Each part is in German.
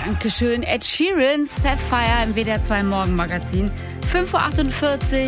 Dankeschön. Ed Sheeran, Sapphire im WDR 2 Morgenmagazin. 5.48 Uhr.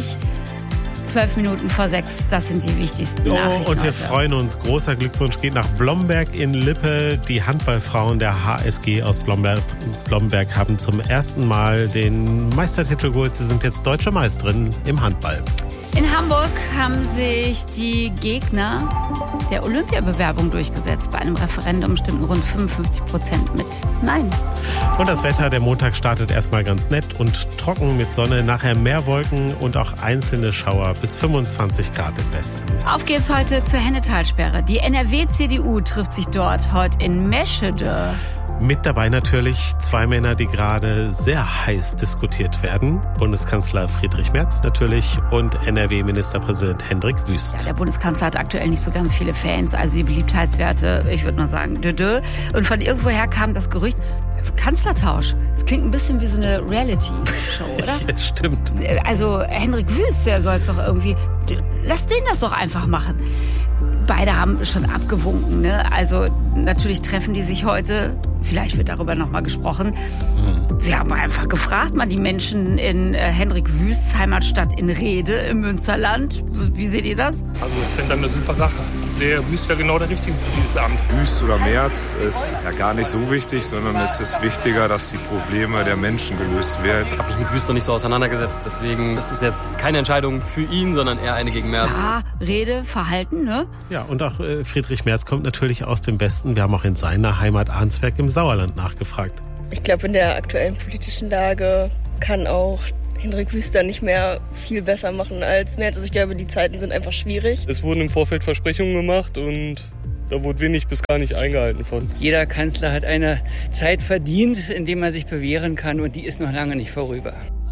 12 Minuten vor 6, das sind die wichtigsten Nachrichten und wir heute. freuen uns. Großer Glückwunsch geht nach Blomberg in Lippe. Die Handballfrauen der HSG aus Blomberg haben zum ersten Mal den Meistertitel geholt. Sie sind jetzt deutsche Meisterin im Handball. In Hamburg haben sich die Gegner der Olympiabewerbung durchgesetzt. Bei einem Referendum stimmten rund 55% mit Nein. Und das Wetter, der Montag startet erstmal ganz nett und trocken mit Sonne. Nachher mehr Wolken und auch einzelne Schauer bis 25 Grad im Westen. Auf geht's heute zur Hennetalsperre. Die NRW-CDU trifft sich dort heute in Meschede. Mit dabei natürlich zwei Männer, die gerade sehr heiß diskutiert werden. Bundeskanzler Friedrich Merz natürlich und NRW-Ministerpräsident Hendrik Wüst. Ja, der Bundeskanzler hat aktuell nicht so ganz viele Fans, also die Beliebtheitswerte, ich würde mal sagen, dö. Und von irgendwoher kam das Gerücht, Kanzlertausch. Das klingt ein bisschen wie so eine Reality-Show, oder? Das stimmt. Also Hendrik Wüst, der soll es doch irgendwie, lass den das doch einfach machen. Beide haben schon abgewunken, ne? Also natürlich treffen die sich heute. Vielleicht wird darüber nochmal gesprochen. Sie haben einfach gefragt, mal die Menschen in Hendrik Wüsts Heimatstadt in Rhede im Münsterland. Wie seht ihr das? Also ich finde das eine super Sache. Der Wüst wäre genau der Richtige für dieses Amt. Wüst oder Merz ist ja gar nicht so wichtig, sondern es ist wichtiger, dass die Probleme der Menschen gelöst werden. Ich habe mich mit Wüst noch nicht so auseinandergesetzt, deswegen ist es jetzt keine Entscheidung für ihn, sondern eher eine gegen Merz. Ja, Rede, Verhalten, ne? Ja, und auch Friedrich Merz kommt natürlich aus dem Westen. Wir haben auch in seiner Heimat Arnsberg im Sauerland nachgefragt. Ich glaube, in der aktuellen politischen Lage kann auch Hendrik Wüst nicht mehr viel besser machen als Merz. Also ich glaube, die Zeiten sind einfach schwierig. Es wurden im Vorfeld Versprechungen gemacht und da wurde wenig bis gar nicht eingehalten von. Jeder Kanzler hat eine Zeit verdient, in der man sich bewähren kann, und die ist noch lange nicht vorüber.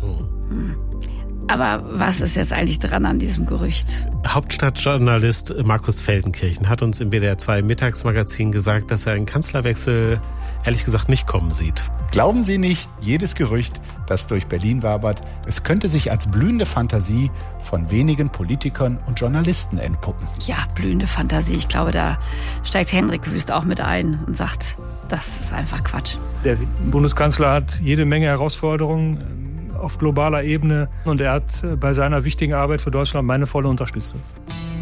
Aber was ist jetzt eigentlich dran an diesem Gerücht? Hauptstadtjournalist Markus Feldenkirchen hat uns im WDR 2 Mittagsmagazin gesagt, dass er einen Kanzlerwechsel ehrlich gesagt nicht kommen sieht. Glauben Sie nicht, jedes Gerücht, das durch Berlin wabert, es könnte sich als blühende Fantasie von wenigen Politikern und Journalisten entpuppen. Ja, blühende Fantasie. Ich glaube, da steigt Hendrik Wüst auch mit ein und sagt, das ist einfach Quatsch. Der Bundeskanzler hat jede Menge Herausforderungen auf globaler Ebene und er hat bei seiner wichtigen Arbeit für Deutschland meine volle Unterstützung.